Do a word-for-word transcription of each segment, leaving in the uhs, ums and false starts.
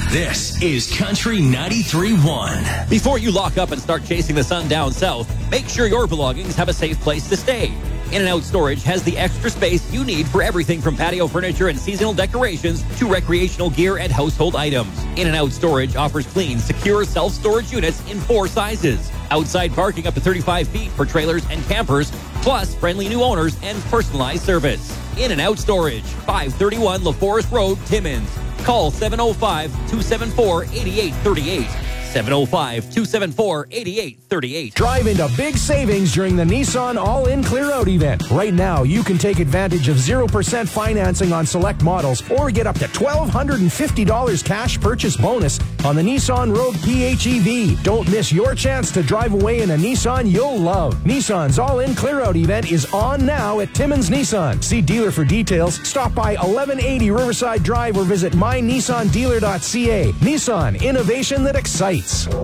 This is Country ninety-three point one. Before you lock up and start chasing the sun down south, make sure your belongings have a safe place to stay. In-N-Out Storage has the extra space you need for everything from patio furniture and seasonal decorations to recreational gear and household items. In-N-Out Storage offers clean, secure self-storage units in four sizes. Outside parking up to thirty-five feet for trailers and campers, plus friendly new owners and personalized service. In-N-Out Storage, five thirty-one LaForest Road, Timmins. Call seven oh five, two seven four, eight eight three eight. seven oh five, two seven four, eight eight three eight. Drive into big savings during the Nissan All-In Clear Out event. Right now, you can take advantage of zero percent financing on select models or get up to one thousand two hundred fifty dollars cash purchase bonus on the Nissan Rogue P H E V. Don't miss your chance to drive away in a Nissan you'll love. Nissan's All-In Clear Out event is on now at Timmins Nissan. See dealer for details. Stop by eleven eighty Riverside Drive or visit my nissan dealer dot c a. Nissan, innovation that excites.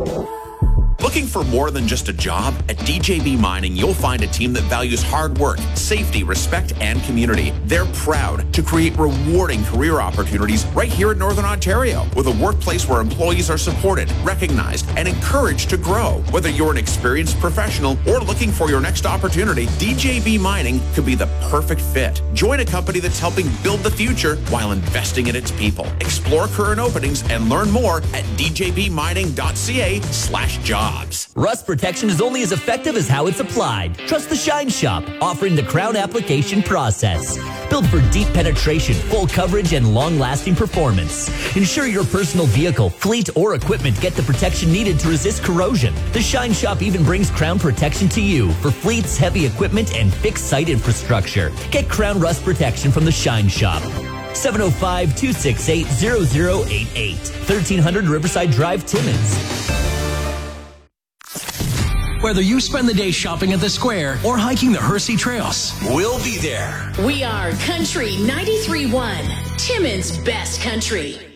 Looking for more than just a job? At D J B Mining, you'll find a team that values hard work, safety, respect, and community. They're proud to create rewarding career opportunities right here in Northern Ontario, with a workplace where employees are supported, recognized, and encouraged to grow. Whether you're an experienced professional or looking for your next opportunity, D J B Mining could be the perfect fit. Join a company that's helping build the future while investing in its people. Explore current openings and learn more at d j b mining dot c a slash jobs. Rust protection is only as effective as how it's applied. Trust the Shine Shop, offering the Crown application process. Built for deep penetration, full coverage, and long-lasting performance. Ensure your personal vehicle, fleet, or equipment get the protection needed to resist corrosion. The Shine Shop even brings Crown protection to you for fleets, heavy equipment, and fixed site infrastructure. Get Crown Rust protection from the Shine Shop. seven oh five, two six eight, zero zero eight eight. thirteen hundred Riverside Drive, Timmins. Whether you spend the day shopping at the square or hiking the Hersey Trails, we'll be there. We are Country ninety-three point one, Timmins' best country.